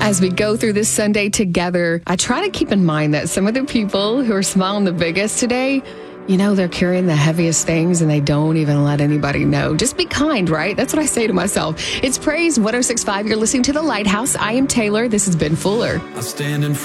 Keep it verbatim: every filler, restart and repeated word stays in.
As we go through this Sunday together, I try to keep in mind that some of the people who are smiling the biggest today, you know, they're carrying the heaviest things and they don't even let anybody know. Just be kind, right? That's what I say to myself. It's Praise one oh six point five. You're listening to The Lighthouse. I am Taylor. This is Ben Fuller. I stand in front